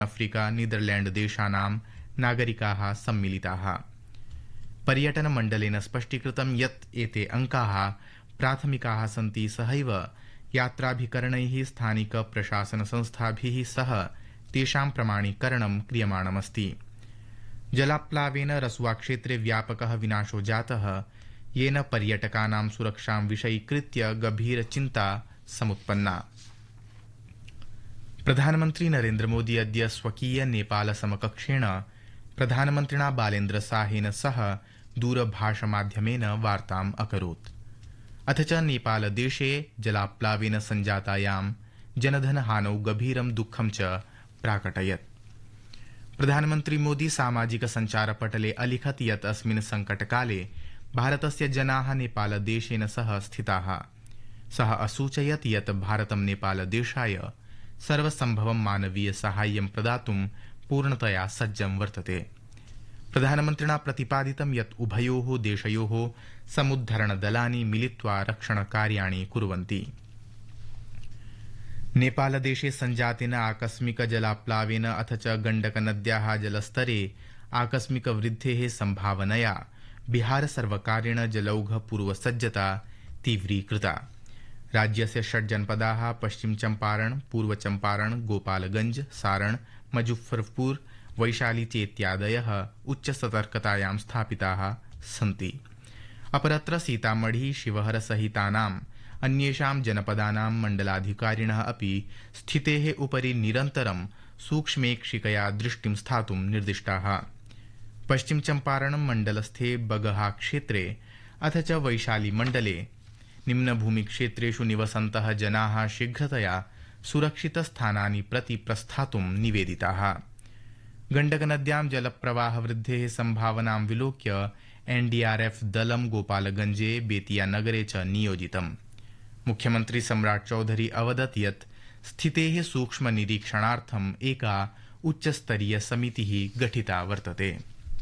Africa Netherlands देशानां नागरिकाः सम्मिलिताः। पर्यटनमण्डलेन स्पष्टीकृतं यत् एते अंकाः प्राथमिकाः सन्ति, सहैव यात्राभिकरणैः स्थानिक प्रशासन संस्थाभिः सह तेषां प्रमाणीकरणं क्रियमाणमस्ति। जलाप्लावेन रसुआ क्षेत्रे व्यापकः विनाशो जातः, येन पर्यटकानां सुरक्षां विषयीकृत्य गभीर चिन्ता समुत्पन्ना। प्रधानमन्त्री नरेन्द्र मोदी अद्य स्वकीय नेपाल समकक्षेण प्रधानमन्त्रिणा बालेन्द्र शाहेन सह दूरभाषमाध्यमेन वार्ताम् अकरोत्। अथ च नेपालदेशे जलाप्लावेन सञ्जातायां जनधनहानौ गभीरं दुःखं च प्राकटयत्। प्रधानमन्त्री मोदी सामाजिक सञ्चारपटले अलिखत् यत् अस्मिन् संकटकाले भारतस्य जनाः नेपालदेशेन सह स्थिताः। सः असूचयत् यत् भारतं नेपालदेशाय सर्वसम्भवं मानवीय साहाय्यं प्रदातुं पूर्णतया सज्जं वर्तते। प्रधानमन्त्रिणा प्रतिपादितं यत् उभयोः देशयोः समुद्धरणदलानि मिलित्वा रक्षणकार्याणि कुर्वन्ति। नेपालदेशे सञ्जातेन आकस्मिक जलाप्लावेन अथ च गण्डकनद्याः जलस्तरे आकस्मिक वृद्धेः सम्भावनया बिहार सर्वकारेण जलौघ पूर्वसज्जता तीव्रीकृता। राज्यस्य 6 जनपदाः पश्चिम चम्पारण, पूर्व चम्पारण, गोपालगंज, सारण, मुजफ्फरपुर, वैशाली चेत्यादयः उच्च सतर्कतायां स्थापिताः सन्ति। अपरत्र सीतामढ़ी, शिवहर सहितानाम् अन्येषां जनपदानां मण्डलाधिकारिणः अपि स्थितेः उपरि निरन्तरं सूक्ष्मेक्षिकया दृष्टिं स्थातुं निर्दिष्टाः। पश्चिम चम्पारण मण्डलस्थे बगहा क्षेत्रे अथ च वैशाली मण्डले निम्नभूमि क्षेत्रेषु निवसन्तः जनाः शीघ्रतया सुरक्षितस्थानानि प्रति प्रस्थातुं निवेदिताः। गण्डकनद्यां जलप्रवाहवृद्धेः सम्भावनां विलोक्य एनडीआरएफ दलं गोपालगंजे, बेतियानगरे च नियोजितम्। मुख्यमन्त्री सम्राट चौधरी अवदत् यत् स्थितेः सूक्ष्म निरीक्षणार्थम् एका उच्चस्तरीय समितिः गठिता वर्तते।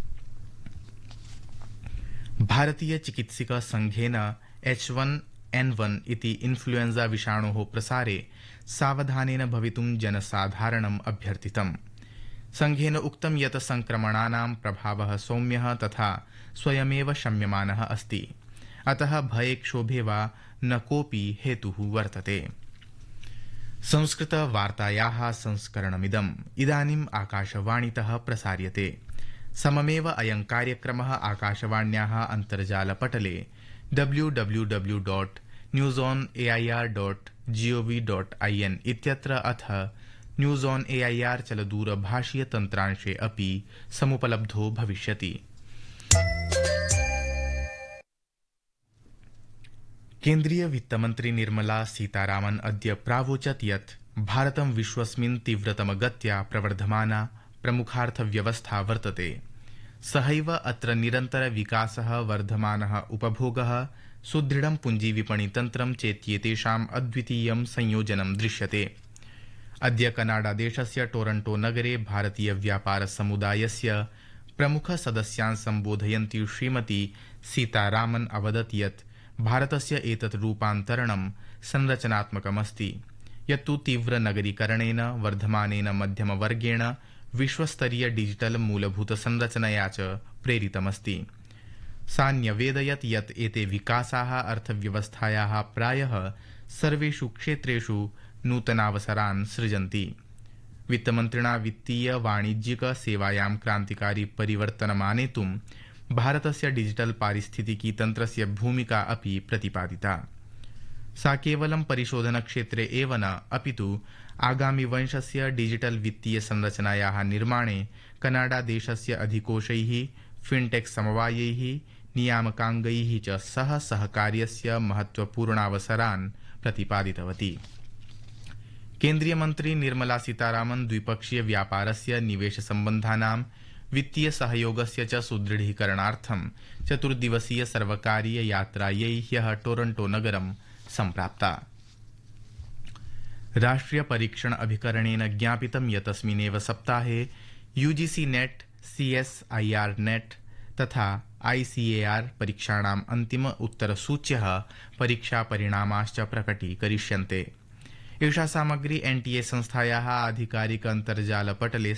भारतीय चिकित्सक संघेन H1N1 इति इन्फ्लुएंजा विषाणोः प्रसारे सावधानेन भवितुं जनसाधारणम् अभ्यर्थितम्। संघेन उक्तं यत् संक्रमणानां प्रभावः सौम्यः तथा स्वयमेव शम्यमानः अस्ति, अतः भयक्षोभे वा न कोऽपि हेतुः वर्तते। संस्कृतवार्तायाः संस्करणमिदम् इदानीम् आकाशवाणीतः प्रसार्यते। सममेव अयं कार्यक्रमः आकाशवाण्याः अन्तर्जालपटले www.newsonair.gov.in इत्यत्र अथ न्यूज़ ऑन एआईआर चलदूरभाषीय तन्त्रांशे अपि समुपलब्धो भविष्यति। केन्द्रीय वित्तमन्त्री निर्मला सीतारामन् अद्य प्रावोचत् यत् भारतं विश्वस्मिन् तीव्रतमगत्या प्रवर्धमाना प्रमुखार्थव्यवस्था वर्तते। सहैव अत्र निरन्तर विकासः, वर्धमानः उपभोगः, सुदृढं पुञ्जीविपणितन्त्रं चेत्येतेषाम् अद्वितीयं संयोजनं दृश्यते। अद्य कनाडादेशस्य टोरंटो नगरे भारतीय व्यापार समुदायस्य प्रमुख सदस्यान् सम्बोधयन्ती श्रीमती सीतारामन् अवदत् यत् भारतस्य एतत् रूपान्तरणं संरचनात्मकमस्ति, यत्तु तीव्र नगरीकरणेन, वर्धमानेन मध्यमवर्गेण, विश्वस्तरीय डिजिटल मूलभूत संरचनया च प्रेरितमस्ति। सा न्यवेदयत् यत् एते विकासाः अर्थव्यवस्थायाः प्रायः सर्वेषु क्षेत्रेषु नूतनावसरान् सृजन्ति। वित्तमन्त्रिणा वित्तीय वाणिज्यिक सेवायां क्रान्तिकारी परिवर्तनमानेतुं भारतस्य डिजिटल पारिस्थितिकी तन्त्रस्य भूमिका अपि प्रतिपादिता। सा केवलं परिशोधनक्षेत्रे एव न, अपितु आगामि वंशस्य डिजिटल वित्तीय संरचनायाः निर्माणे कनाडादेशस्य अधिकोषैः, फिनटेक समवायैः, नियामकाङ्गैः च सह सहकार्यस्य महत्वपूर्णावसरान् प्रतिपादितवती। केन्द्रीय मन्त्री निर्मला सीतारामन् द्विपक्षीय व्यापारस्य, निवेश सम्बन्धानां, वित्तीय सहयोगस्य च सुदृढीकरणार्थं 4 दिवसीय सर्वकारीय यात्रायै ह्यः टोरंटो नगरं सम्प्राप्ता। राष्ट्रिय परीक्षण अभिकरणेन ज्ञापितं यत् अस्मिन्नेव सप्ताहे यूजीसी नेट, सीएसआईआर नेट तथा आईसीएआर परीक्षाणाम् अन्तिम उत्तरसूच्यः परीक्षापरिणामाश्च प्रकटीकरिष्यन्ते। एषा सामग्री एनटीए संस्थायाः आधिकारिक अन्तर्जालपटले